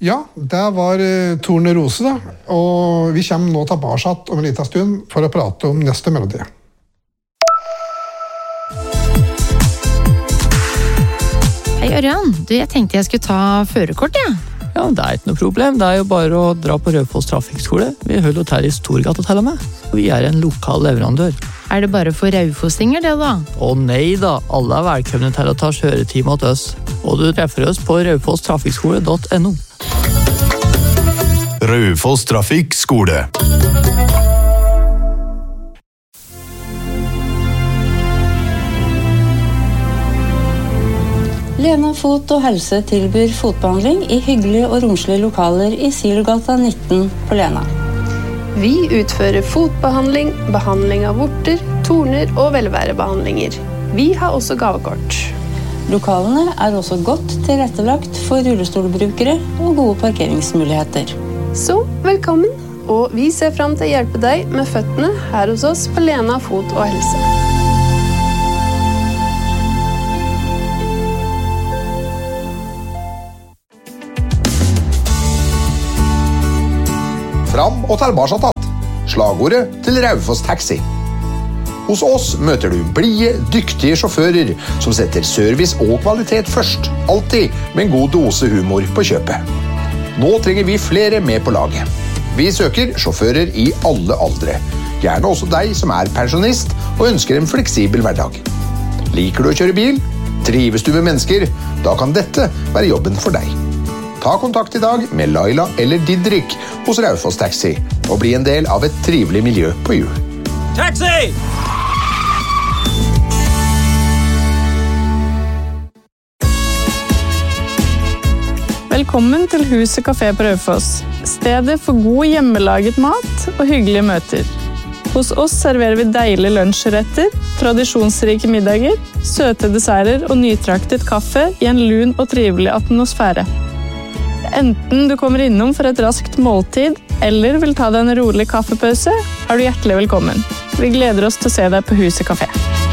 Ja, det var Tornerose da, og vi kommer nå tilbake om en liten stund for å prate om neste melodi. Hei Ørjan, jeg tenkte jeg skulle ta førerkort, ja. Ja, det ikke noe problem. Det jo bare å dra på Raufoss Trafikkskole. Vi holder til i Storgata til og med. Vi en lokal leverandør. Det bare for raufossinger det da? Å nei da, alle velkomne til å ta kjøretime til oss. Og du treffer oss på raufosstrafikkskole.no. Raufoss Trafikkskole. Lena Fot og Helse tilbyr fotbehandling i hyggelige og romslige lokaler i Silogata 19 på Lena. Vi utfører fotbehandling, behandling av vorter, torner og velværebehandlinger. Vi har også gavekort. Lokalene også godt tilrettelagt for rullestolbrukere og gode parkeringsmuligheter. Så velkommen, og vi ser frem til å hjelpe deg med føttene her hos oss på Lena Fot og Helse. Fram og tilbake tatt. Slagordet til Raufoss Taxi. Hos oss møter du blide, dyktige sjåfører som setter service og kvalitet først. Alltid med en god dose humor på kjøpet. Nå trenger vi flere med på laget. Vi søker sjåfører i alle aldre. Gjerne også deg som pensjonist og ønsker en fleksibel hverdag. Liker du å kjøre bil? Trives du med mennesker? Da kan dette være jobben for deg. Ta kontakt i dag med Laila eller Didrik hos Raufoss Taxi og bli en del av et trivelig miljø på hjul. Taxi! Velkommen til Huset Café på Raufoss. Stedet for god hjemmelaget mat og hyggelige møter. Hos oss serverer vi deilige lunsjretter, tradisjonsrike middager, søte desserter og nytraktet kaffe i en lun og trivelig atmosfære. Enten du kommer innom for et raskt måltid, eller vil ta deg en rolig kaffepause, du hjertelig velkommen. Vi gleder oss til å se deg på Huset Café.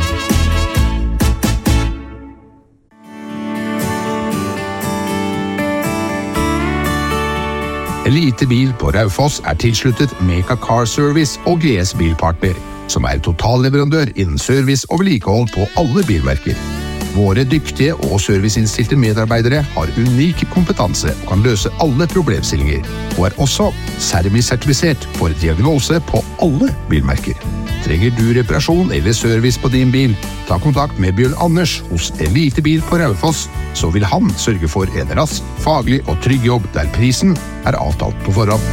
Elitebil på Raufoss tilsluttet Meka Car Service og GS Bilpartner, som totalleverandør innen service og vedlikehold på alle bilmerker. Våre dyktige og serviceinnstilte medarbeidere har unik kompetanse og kan løse alle problemstillinger, og også Sermi-sertifisert for diagnose på alle bilmerker. Trenger du reparasjon eller service på din bil? Ta kontakt med Bjørn Anders hos Elitebil på Raufoss, så vil han sørge for en rask, faglig og trygg jobb der prisen avtalt på forhånd.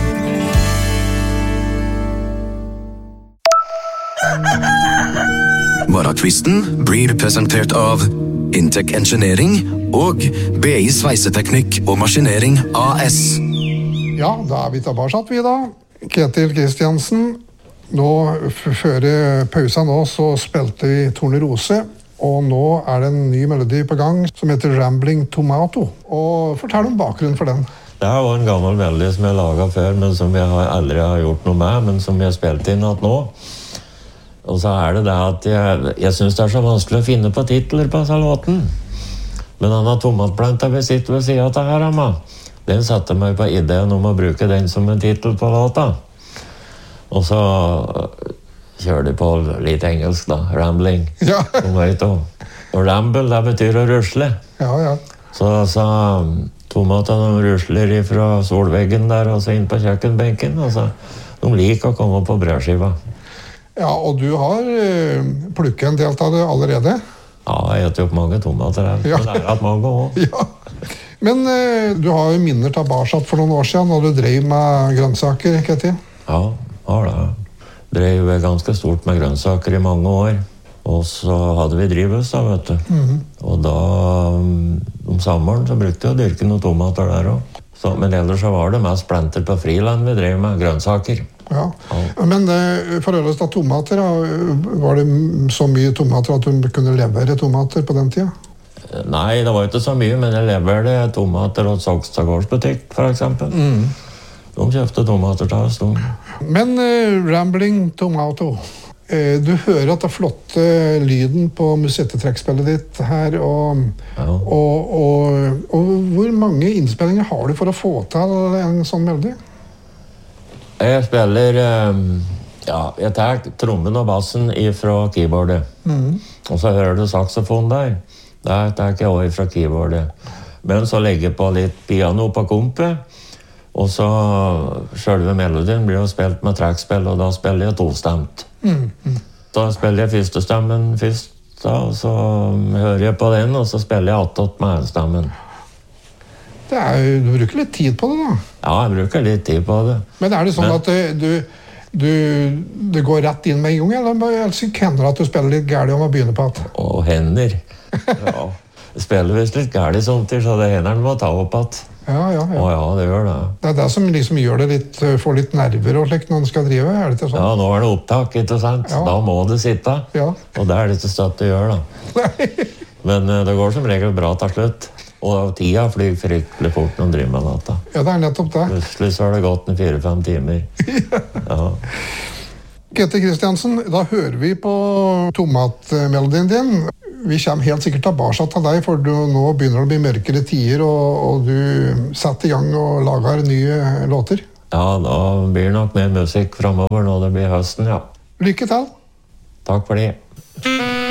Morgenquisten blir presentert av Intec Engineering og BI Sveiseteknikk og Maskinering AS. Ja, da vi tilbake vi da. Ketil Kristiansen. Nå, før pausen nå, så spilte vi Tornerose, og nå det en ny melodi på gang som heter Rambling Tomato. Og fortell om bakgrunnen for den. Det var en gammel melodi som jeg laget før, men som jeg aldri har gjort noe med, men som jeg spilte inn at nå. Og så det at jeg synes det så vanskelig å finne på titler på denne låten. Men han har tomatplanta ved sitt ved siden av her, Amma. Den satte meg på ideen om å bruke den som en titel på låta. Og så kjører de på litt engelsk da, rambling. Ja. Og ramble, det betyr å rusle. Ja, ja. Så tomatene rusler fra solveggen der og så inn på kjøkkenbenken. Og så, de liker å komme på brødskiva. Ja, og du har plukket en del av det allerede? Ja, jeg har opp mange tomater her. Ja. Men det hatt mange også. Ja. Men du har jo minner tilbake for noen år siden, når du drev med grønnsaker, Ketil? Ja, har det. Drev ganske stort med grønnsaker i mange år. Og så hadde vi drivhus da, vet du. Mm-hmm. Og da, om sommeren, så brukte jeg å dyrke noen tomater der også. Men ellers så var det mest planter på friland vi drev med grønnsaker. Ja, men for øvrigt av tomater, var det så mye tomater at du kunne levere tomater på den tida? Nei, det var ikke så mye, men jeg leverte tomater hos Sogstad gårdsbutikk, for eksempel. De kjøpte tomater til oss. Men Rambling Tomato, Du hører at det flotte lyden på musettetrekkspillet ditt her, og hvor mange innspillinger har du for å få til en sånn melodi? Jeg spiller, jeg tar trommen og bassen fra keyboardet. Og så hører du saxofon der. Der tar jeg også fra keyboardet. Men så legger jeg på litt piano på kompet, og så selve melodien blir jo spilt med trekkspill, og da spiller jeg tostemt. Da spiller jeg første stemmen først, og så hører jeg på den, og så spiller jeg attåt med enstemmen. Du bruker litt tid på det, da? Ja, jeg bruker litt tid på det. Men er det sånn at du går rett inn med en gang, eller hender det at du spiller litt gærlig om å begynne på at? Og hender. Ja. Jeg spiller visst litt gærlig samtidig, så det hender den må ta opp at. Ja, det gjør det. Det det som liksom gjør det litt, får litt nerver og slikt når den skal drive, er det ikke sånn? Ja, nå er det opptak, ikke sant? Ja. Da må det sitte. Ja. Og det er det ikke støtt det gjør, da. Men det går som regel bra til slutt. Og tida flyr fryktelig fort når man driver med dette. Ja, det er nettopp det. Plutselig så har det gått 4-5 timer. Ja. Ketil Kristiansen, da hører vi på tomatmelodien din. Vi kommer helt sikkert tilbake til deg, for nå begynner det å bli mørkere tider, og du setter i gang og lager nye låter. Ja, da blir det nok mer musikk fremover når det blir høsten, ja. Lykke til! Takk for det.